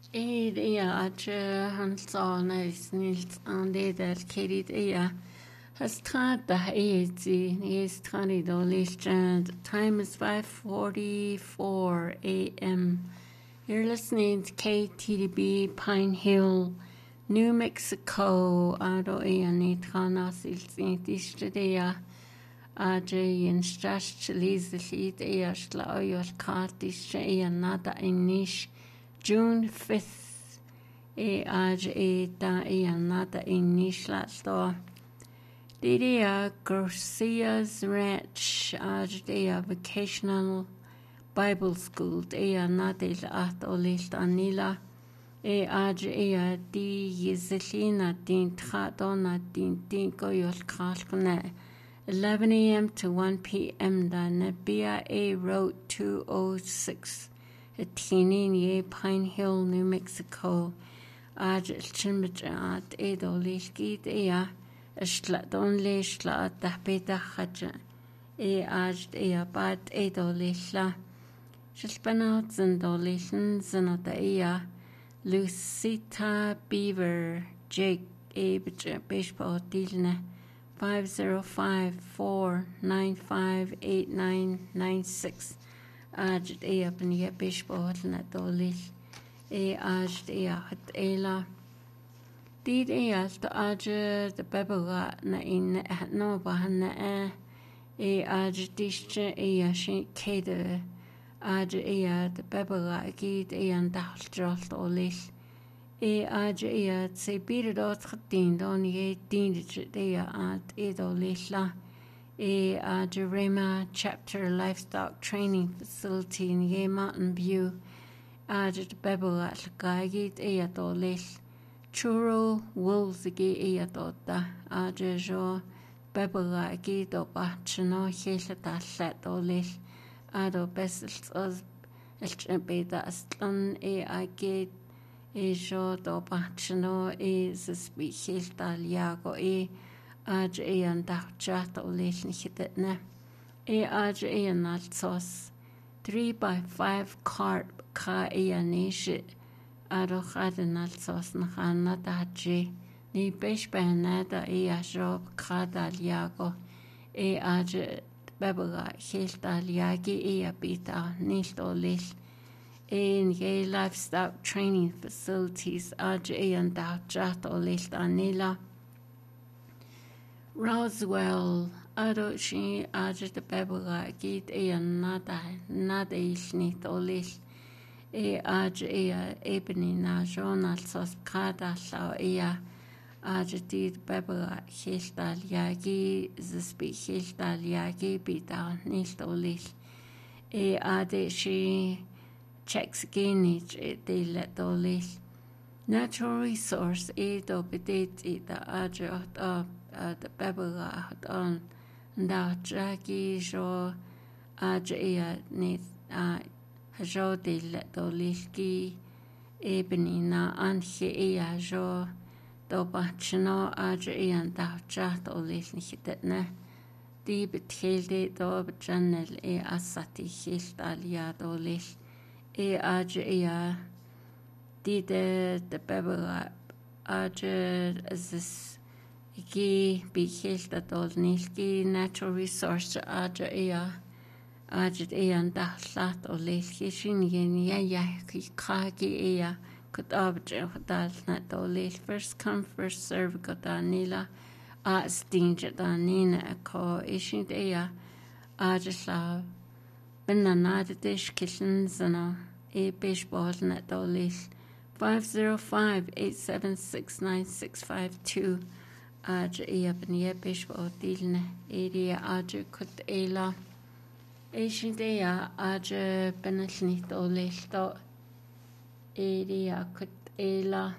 Hans on is Nils on that Katie has tried the is trying to list time is 5:44 a.m. You're listening to KTDB Pine Hill, New Mexico. Ado Nitranas is in Stash Lise Schla Oyos Kartis Nada in Nish. June 5th, nada in Nishla store. Didia Garcia's Ranch, Vocational Bible School, Nadil at Olist Anila, di Yizilina din Tradona din Goyos Kalkne, 11 a.m. to 1 p.m. Nebia A Road 206. Tinin ye Pine Hill, New Mexico. Chimbat Edo Lishkit Shladon Lishla Dapeta Haja Bad Edo Lishla Shilpanouts and Dolishans and Lucita Beaver Jake Bishpo Dilne 505-495-8996. Ben je bishbot na dolis hat ela did the bebera na in no bahana shin kede the bebera gid and dachtrost olis se beat dot din don ye dindet at edolisla Jerema Chapter Livestock Training Facility in Ye Mountain View, Bebelat Gagit Eatolis, Churro Wolzigi Eatota, Jo Bebelagi do Bachano Hesata Satolis, Ado Bessels as Beta Aston Agate Jo do Bachano is a species Daliago and Dachat o Lation Hitna. And Nalsos 3x5 cart ka nishi Arochad Nalsos Nahana Daji Ni Beshbanada Job Kada Liago Bebera Hilda Liagi Bita Nisto Lish in Ye Livestock Training Facilities and Dachat o List Anila. Roswell, Adoshi, the Bebera, Git nada isnit olis, ebony na jonal sos kada sao did Bebera, Hilda Liagi, Zespi Hilda Liagi, Bita, nicht olis, she checks ginich, de let olis. Natural resource, do bedit the adjot of the Bebera on da Jackie Jo nit Jo de Letoliski Ebony na Anche Jo do Bachino and da Jat Olisnitne Di Betilde do Janel Asati Histalia Dolis Di de Bebera as Gi be hilda dol nilgi natural resource and dahlat o leilgi shin ki kagi could abje dal na dolil first come first serve godanila stinge danina ko ishin ajla benanada dish kitchen zana bishbol na dolil 505-876-9652 Abnia Bishop Dilne, Adia Kut Ela, Ashindea Benasnit Olisto, Adia Kut Ela.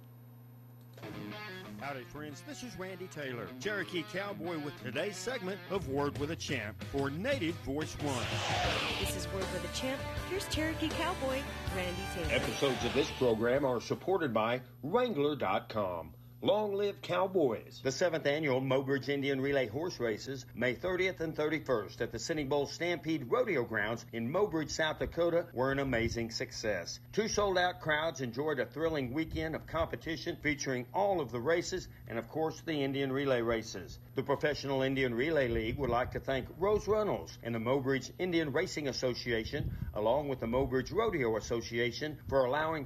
Howdy, friends. This is Randy Taylor, Cherokee Cowboy, with today's segment of Word with a Champ for Native Voice One. This is Word with a Champ. Here's Cherokee Cowboy, Randy Taylor. Episodes of this program are supported by Wrangler.com. Long live Cowboys! The 7th annual Mobridge Indian Relay Horse Races, May 30th and 31st at the Sitting Bull Stampede Rodeo Grounds in Mobridge, South Dakota, were an amazing success. 2 sold-out crowds enjoyed a thrilling weekend of competition featuring all of the races and, of course, the Indian Relay races. The Professional Indian Relay League would like to thank Rose Runnels and the Mobridge Indian Racing Association, along with the Mobridge Rodeo Association, for allowing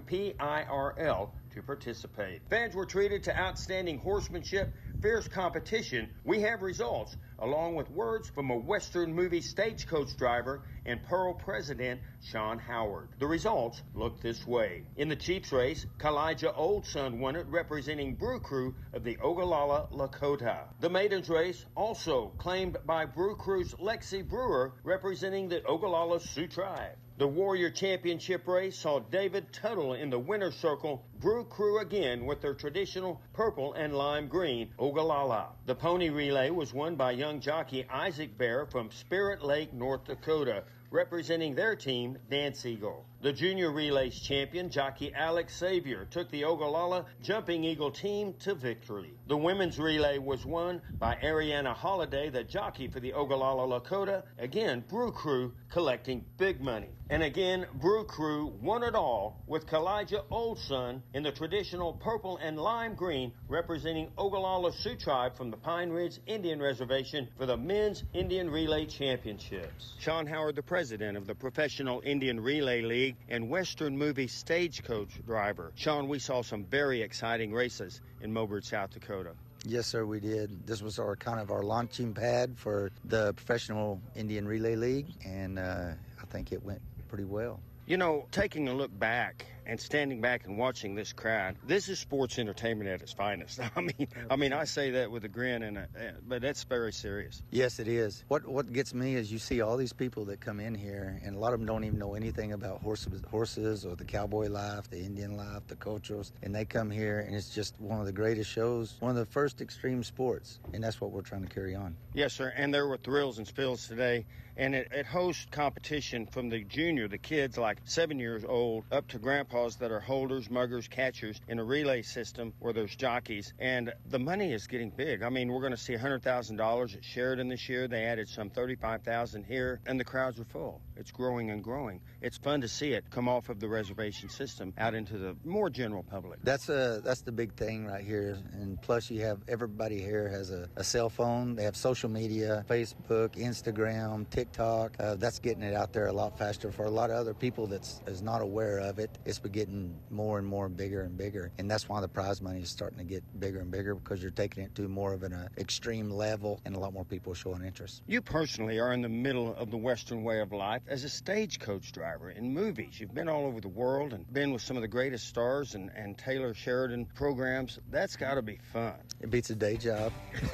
PIRL to participate. Fans were treated to outstanding horsemanship, fierce competition. We have results, along with words from a Western movie stagecoach driver and Pearl president Sean Howard. The results look this way. In the Chiefs race, Kalijah Oldson won it, representing Brew Crew of the Ogallala Lakota. The maidens race, also claimed by Brew Crew's Lexi Brewer, representing the Ogallala Sioux tribe. The Warrior Championship race saw David Tuttle in the winner's circle, Brew Crew again with their traditional purple and lime green Ogallala. The pony relay was won by young jockey Isaac Bear from Spirit Lake, North Dakota, representing their team, Dance Eagle. The junior relays champion, jockey Alex Xavier, took the Ogallala Jumping Eagle team to victory. The women's relay was won by Ariana Holiday, the jockey for the Ogallala Lakota. Again, Brew Crew collecting big money. And again, Brew Crew won it all with Kalijah Oldson in the traditional purple and lime green, representing Ogallala Sioux tribe from the Pine Ridge Indian Reservation for the Men's Indian Relay Championships. Sean Howard, the president of the Professional Indian Relay League and Western movie stagecoach driver. Sean, we saw some very exciting races in Mobridge, South Dakota. Yes, sir, we did. This was our launching pad for the Professional Indian Relay League, and I think it went pretty well. You know, taking a look back and standing back and watching this crowd, this is sports entertainment at its finest. I mean, I say that with a grin, but that's very serious. Yes, it is. What gets me is you see all these people that come in here, and a lot of them don't even know anything about horses or the cowboy life, the Indian life, the cultures, and they come here, and it's just one of the greatest shows, one of the first extreme sports, and that's what we're trying to carry on. Yes, sir, and there were thrills and spills today, and it hosts competition from the kids like 7 years old, up to grandpas that are holders, muggers, catchers in a relay system where there's jockeys. And the money is getting big. I mean, we're going to see $100,000 at Sheridan this year. They added some $35,000 here, and the crowds are full. It's growing and growing. It's fun to see it come off of the reservation system out into the more general public. That's the big thing right here. And plus, you have everybody here has a cell phone. They have social media, Facebook, Instagram, TikTok. That's getting it out there a lot faster for a lot of other people that's not aware of it. It's getting more and more bigger and bigger, and that's why the prize money is starting to get bigger and bigger, because you're taking it to more of an extreme level, and a lot more people are showing interest. You personally are in the middle of the Western way of life as a stagecoach driver in movies. You've been all over the world and been with some of the greatest stars and Taylor Sheridan programs. That's got to be fun. It beats a day job.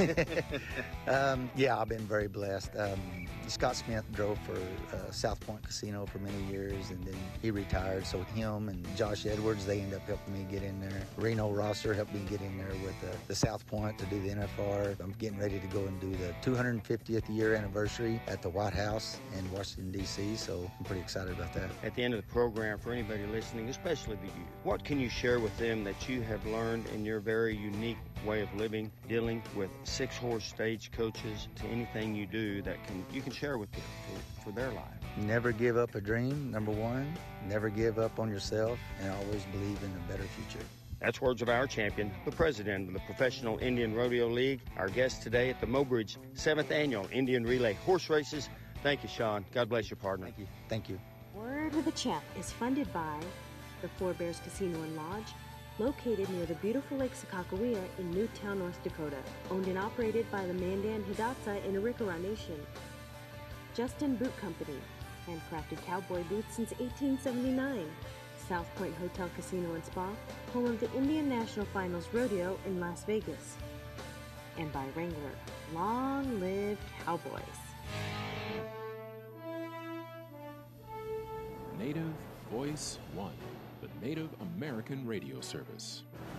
Yeah, I've been very blessed. Scott Smith drove for South Point Casino for many years, and then he retired, so him and Josh Edwards, they ended up helping me get in there. Reno Rosser helped me get in there with the South Point to do the NFR. I'm getting ready to go and do the 250th year anniversary at the White House in Washington, D.C., so I'm pretty excited about that. At the end of the program, for anybody listening, especially the youth, what can you share with them that you have learned in your very unique way of living, dealing with 6-horse stagecoaches, to anything you do that you can share with them for their life? Never give up a dream, number one. Never give up on yourself, and always believe in a better future. That's words of our champion, the president of the Professional Indian Rodeo League, our guest today at the Mobridge 7th Annual Indian Relay Horse Races. Thank you, Sean. God bless your partner. Thank you. Thank you. Word with a Champ is funded by the Four Bears Casino and Lodge, located near the beautiful Lake Sakakawea in Newtown, North Dakota. Owned and operated by the Mandan Hidatsa in Arikara Nation. Justin Boot Company, handcrafted cowboy boots since 1879. South Point Hotel Casino and Spa, home of the Indian National Finals Rodeo in Las Vegas. And by Wrangler. Long live Cowboys. Native Voice One, the Native American radio service.